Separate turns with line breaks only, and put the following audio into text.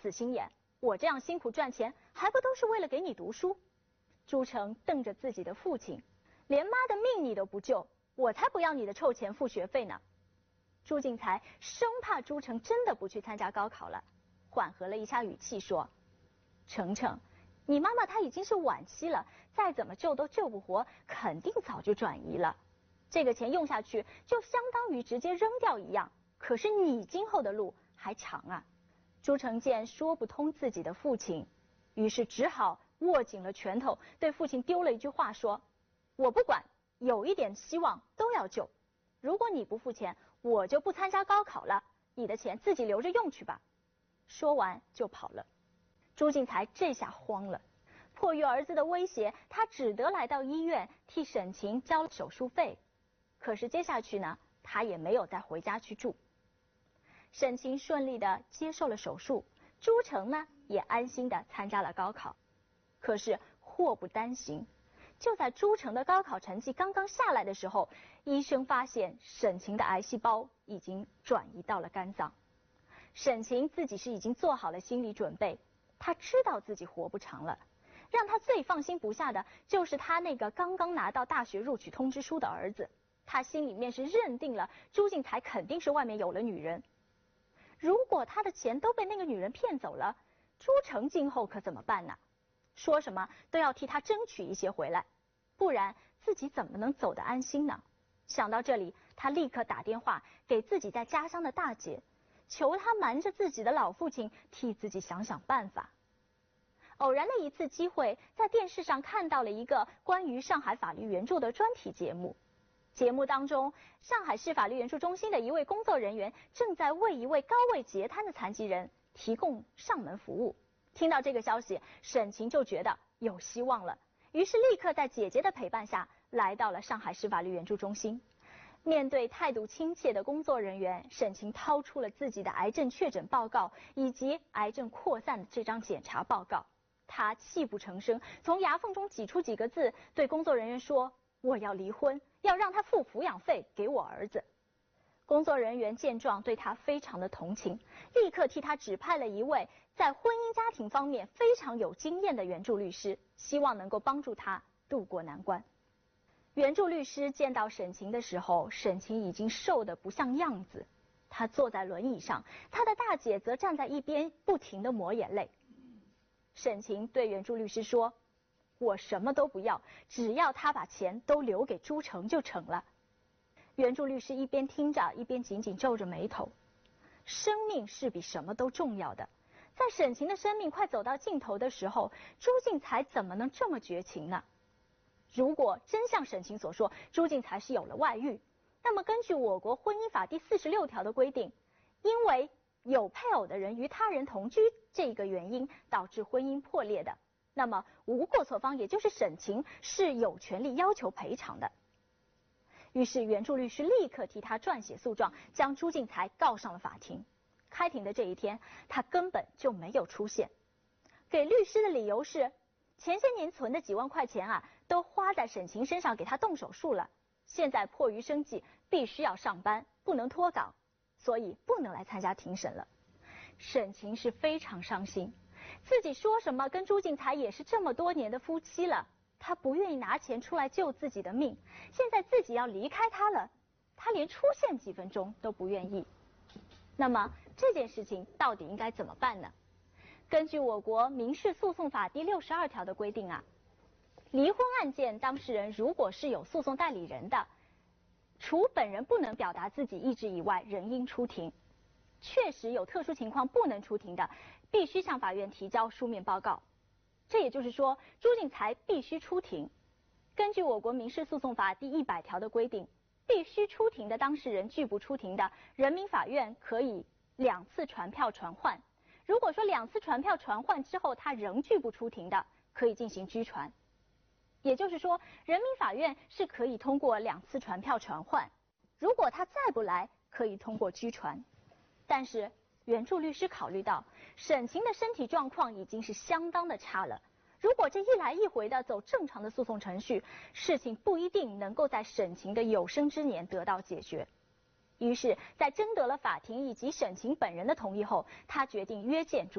死心眼，我这样辛苦赚钱，还不都是为了给你读书？朱成瞪着自己的父亲，连妈的命你都不救，我才不要你的臭钱付学费呢。朱进才生怕朱成真的不去参加高考了，缓和了一下语气说：“程程，你妈妈她已经是晚期了，再怎么救都救不活，肯定早就转移了。这个钱用下去，就相当于直接扔掉一样。可是你今后的路还长啊。”朱成建说不通自己的父亲，于是只好握紧了拳头，对父亲丢了一句话说：“我不管，有一点希望都要救。如果你不付钱，我就不参加高考了，你的钱自己留着用去吧。”说完就跑了。朱进才这下慌了，迫于儿子的威胁，他只得来到医院替沈晴交了手术费。可是接下去呢，他也没有再回家去住。沈晴顺利的接受了手术，朱成呢也安心的参加了高考。可是祸不单行，就在朱成的高考成绩刚刚下来的时候，医生发现沈晴的癌细胞已经转移到了肝脏。沈晴自己是已经做好了心理准备，她知道自己活不长了。让她最放心不下的就是她那个刚刚拿到大学录取通知书的儿子，她心里面是认定了朱进才肯定是外面有了女人。如果他的钱都被那个女人骗走了，朱成今后可怎么办呢？说什么都要替他争取一些回来，不然自己怎么能走得安心呢？想到这里，他立刻打电话给自己在家乡的大姐，求他瞒着自己的老父亲，替自己想想办法。偶然的一次机会，在电视上看到了一个关于上海法律援助的专题节目。节目当中，上海市法律援助中心的一位工作人员正在为一位高位截瘫的残疾人提供上门服务。听到这个消息，沈晴就觉得有希望了，于是立刻在姐姐的陪伴下来到了上海市法律援助中心。面对态度亲切的工作人员，沈晴掏出了自己的癌症确诊报告以及癌症扩散的这张检查报告。她泣不成声，从牙缝中挤出几个字，对工作人员说：“我要离婚，要让他付抚养费给我儿子。”工作人员见状对他非常的同情，立刻替他指派了一位在婚姻家庭方面非常有经验的援助律师，希望能够帮助他渡过难关。援助律师见到沈晴的时候，沈晴已经瘦得不像样子，她坐在轮椅上，她的大姐则站在一边不停地抹眼泪。沈晴对援助律师说：“我什么都不要，只要他把钱都留给朱成就成了。”援助律师一边听着，一边紧紧皱着眉头。生命是比什么都重要的，在沈晴的生命快走到尽头的时候，朱进才怎么能这么绝情呢？如果真像沈晴所说，朱进才是有了外遇，那么根据我国婚姻法第46条的规定，因为有配偶的人与他人同居这个原因导致婚姻破裂的，那么无过错方也就是沈晴是有权利要求赔偿的。于是援助律师立刻替他撰写诉状，将朱进才告上了法庭。开庭的这一天，他根本就没有出现。给律师的理由是，前些年存的几万块钱啊，都花在沈晴身上给他动手术了，现在迫于生计必须要上班，不能脱稿，所以不能来参加庭审了。沈晴是非常伤心，自己说什么跟朱进才也是这么多年的夫妻了，他不愿意拿钱出来救自己的命，现在自己要离开他了，他连出现几分钟都不愿意。那么这件事情到底应该怎么办呢？根据我国民事诉讼法第62条的规定啊，离婚案件当事人如果是有诉讼代理人的，除本人不能表达自己意志以外，仍应出庭。确实有特殊情况不能出庭的，必须向法院提交书面报告。这也就是说，朱进才必须出庭。根据我国民事诉讼法第100条的规定，必须出庭的当事人拒不出庭的，人民法院可以2次传票传唤。如果说2次传票传唤之后他仍拒不出庭的，可以进行拘传。也就是说，人民法院是可以通过2次传票传唤，如果他再不来，可以通过拘传。但是援助律师考虑到沈晴的身体状况已经是相当的差了，如果这一来一回的走正常的诉讼程序，事情不一定能够在沈晴的有生之年得到解决。于是在征得了法庭以及沈晴本人的同意后，他决定约见朱